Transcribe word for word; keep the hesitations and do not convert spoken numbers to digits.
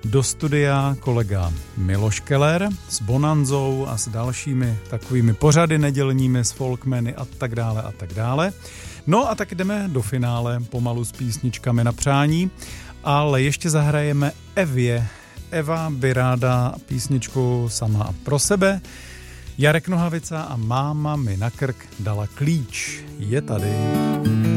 do studia kolega Miloš Keller s Bonanzou a s dalšími takovými pořady nedělními s folkmeny a tak dále a tak dále. No a tak jdeme do finále pomalu s písničkami na přání, ale ještě zahrajeme Evě. Eva by ráda písničku Sama a pro sebe. Jarek Nohavica a Máma mi na krk dala klíč je tady.